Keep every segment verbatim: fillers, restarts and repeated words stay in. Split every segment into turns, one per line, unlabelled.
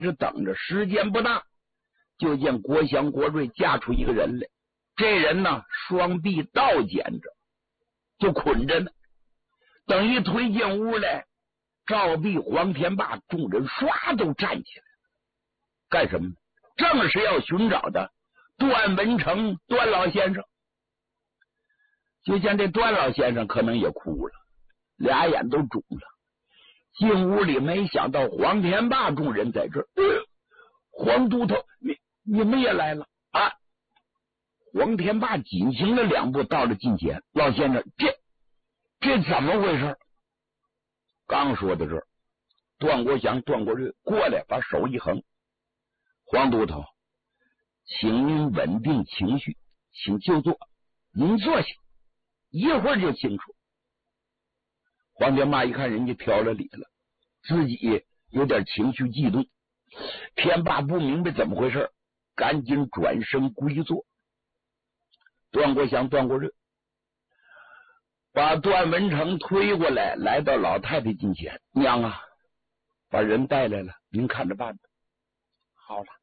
直等着，时间不大，就见国祥国瑞架出一个人来。这人呢，双臂倒剪着，就捆着呢。等一推进屋来，赵壁、黄天霸众人唰都站起来，干什么呢？正是要寻找的段文成段老先生。就见这段老先生可能也哭了，俩眼都肿了。进屋里，没想到黄天霸众人在这儿。呃、黄都头，你你们也来了啊！黄天霸紧行了两步，到了近前。老先生，这这怎么回事？刚说到这儿，段国祥、段国瑞过来，把手一横：“黄都头，请您稳定情绪，请就坐，您坐下，一会儿就清楚。”黄天霸一看人家挑了理了，自己有点情绪激动。天霸不明白怎么回事，赶紧转身归坐。段国祥、段国瑞把段文成推过来，来到老太太近前：“娘啊，把人带来了，您看着办吧。”“好了。”“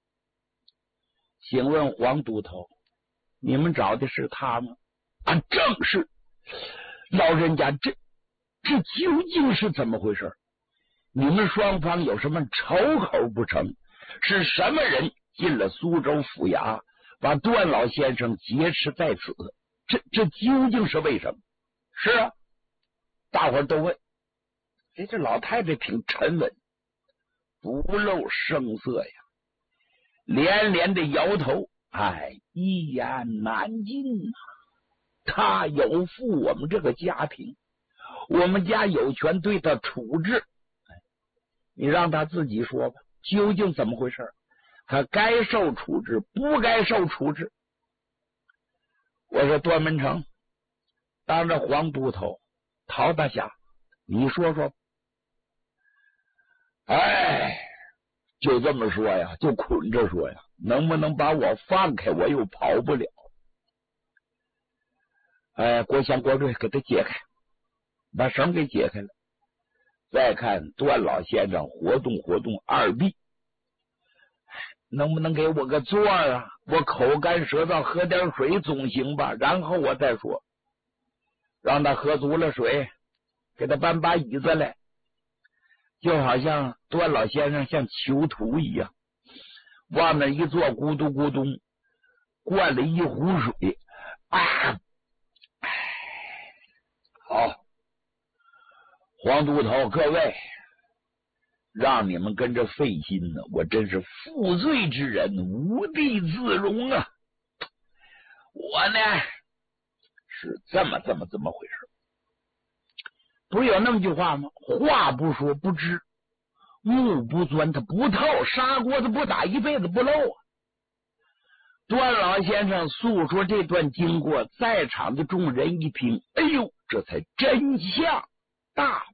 请问黄都头，你们找的是他吗？”“啊，正是。老人家，这这究竟是怎么回事？你们双方有什么仇口不成？是什么人进了苏州府衙，把段老先生劫持在此？这这究竟是为什么？”“是啊。”大伙儿都问。哎，这老太太挺沉稳，不露声色呀，连连的摇头。哎，一言难尽啊！他有负我们这个家庭，我们家有权对他处置。你让他自己说吧，究竟怎么回事？他该受处置，不该受处置？”我说：“段文成，当着黄都头、陶大侠，你说说。”“哎，就这么说呀，就捆着说呀，能不能把我放开？我又跑不了。”哎，国祥、国瑞给他解开，把绳给解开了。再看段老先生活动活动二臂，能不能给我个座啊？我口干舌燥，喝点水总行吧？然后我再说。让他喝足了水，给他搬把椅子来，就好像段老先生像囚徒一样，往那一坐，咕嘟咕嘟灌了一壶水啊！好，黄都头，各位，让你们跟着费心呢，我真是负罪之人，无地自容啊！我呢是这么这么这么回事。不是有那么句话吗？话不说不知，目不钻它不透，砂锅子不打一辈子不漏啊！段老先生诉说这段经过，在场的众人一听，哎呦，这才真相大